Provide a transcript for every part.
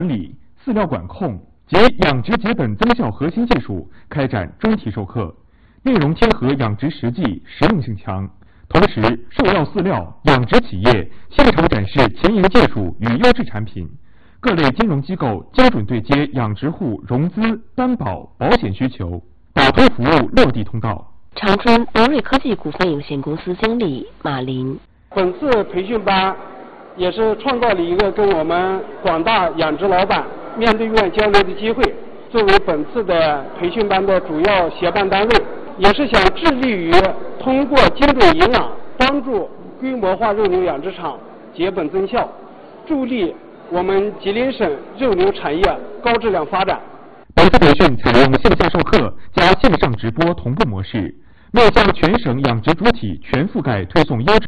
管理、饲料管控及养殖结本增效核心技术开展专题授课，内容贴合养殖实际，实用性强。同时，兽药饲料养殖企业现场展示前沿技术与优质产品，各类金融机构精准对接养殖户融资、担保、保险需求，打通服务落地通道。 长春博瑞科技股份有限公司经理马林。 本次培训班也是创造了一个跟我们广大养殖老板面对面交流的机会。作为本次的培训班的主要协办单位，也是想致力于通过精准营养，帮助规模化肉牛养殖场结本增效，助力我们吉林省肉牛产业高质量发展。 本次培训采用线下授课加线上直播同步模式，面向全省养殖主体全覆盖推送优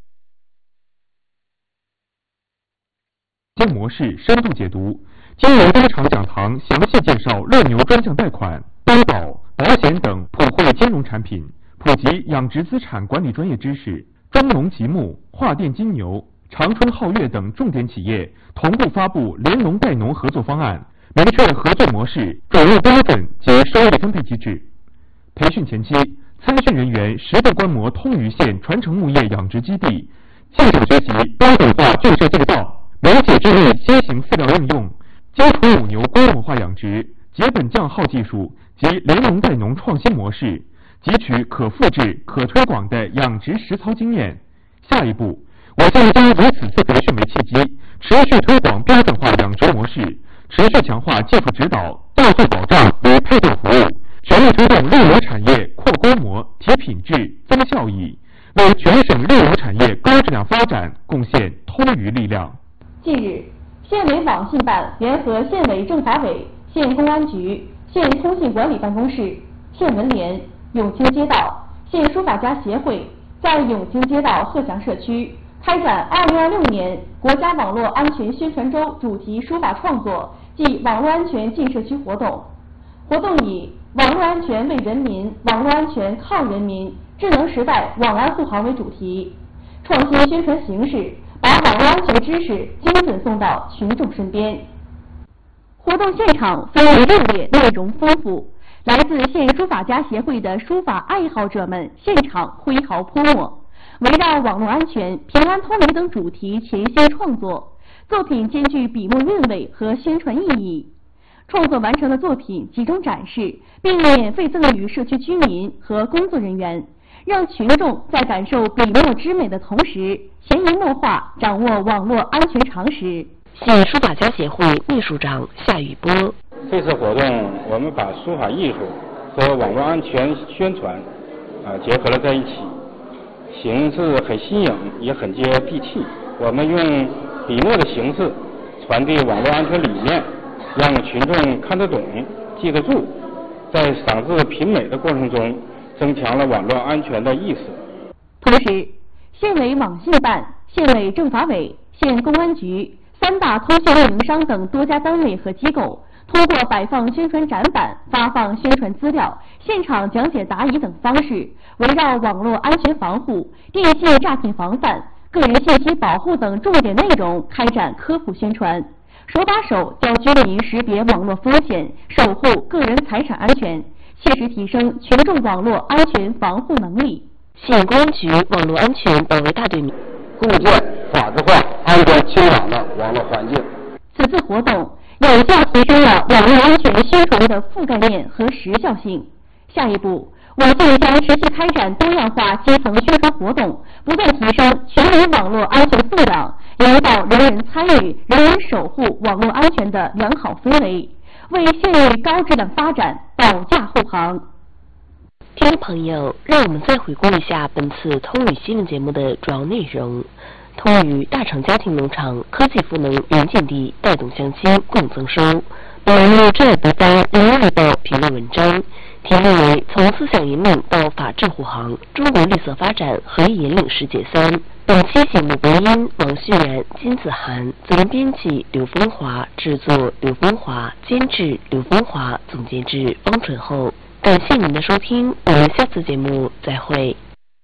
质模式深度解读，经由多场讲堂详细介绍肉牛专项贷款、担保、保险等普惠金融产品，普及养殖资产管理专业知识。中农吉牧、华电金牛、长春皓月等重点企业同步发布联农带农合作方案，明确合作模式、准入标准及收益分配机制。培训前期，参训人员实地观摩通榆县传承牧业养殖基地，现场学习标准化建设建造，了解智力新型饲料应用，基础母牛规模化养殖、结本降耗技术及联农带农创新模式，汲取可复制、可推广的养殖实操经验。下一步，我将以此次培训为契机，持续推广标准化养殖模式，持续强化技术指导、要素保障与配对服务，全力推动肉牛产业扩规模、提品质、增效益，为全省肉牛产业高质量发展贡献通榆力量。 近日，县委网信办联合县委政法委、县公安局、县通信管理办公室、县文联、永清街道、县书法家协会在永清街道鹤翔社区开展2026年国家网络安全宣传周主题书法创作暨网络安全进社区活动。活动以网络安全为人民、网络安全靠人民、智能时代网安护航为主题，创新宣传形式，把网络安全知识精准送到群众身边。活动现场氛围热烈，内容丰富，来自县书法家协会的书法爱好者们现场挥毫泼墨，围绕网络安全、平安通榆等主题潜心创作，作品兼具笔墨韵味和宣传意义。创作完成的作品集中展示，并免费赠予社区居民和工作人员，让群众在感受笔墨之美的同时，潜移默化掌握网络安全常识。 县书法家协会秘书长夏雨波。 这次活动，我们把书法艺术和网络安全宣传结合了在一起，形式很新颖，也很接地气。我们用笔墨的形式传递网络安全理念，让群众看得懂、记得住，在赏字品美的过程中，增强了网络安全的意识。 同时，县委网信办、县委政法委、县公安局、3大通信运营商等多家单位和机构，通过摆放宣传展板、发放宣传资料、现场讲解答疑等方式，围绕网络安全防护、电信诈骗防范、个人信息保护等重点内容开展科普宣传，手把手教居民识别网络风险，守护个人财产安全，切实提升群众网络安全防护能力。 县公安局网络安全保卫大队构建法治化、安全清朗的网络环境。 此次活动有效提升了网络安全宣传的覆盖面和时效性。下一步，我县将持续开展多样化基层宣传活动，不断提升全民网络安全素养，引导人人参与、人人守护网络安全的良好氛围，为县委高质量发展保驾护航。 听众朋友，让我们再回顾一下本次通榆新闻节目的主要内容。通榆大厂家庭农场科技赋能原建地，带动乡亲共增收。本栏目正在播发《人民日报》评论文章，题目为《从思想引领到法治护航：中国绿色发展何以引领世界3》。本期节目播音王旭然、金子涵，责任编辑刘风华，制作刘风华，监制刘风华，总监制汪纯厚。感谢您的收听，我们下次节目再会。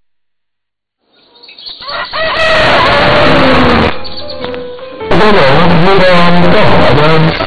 大家好。 一个更好的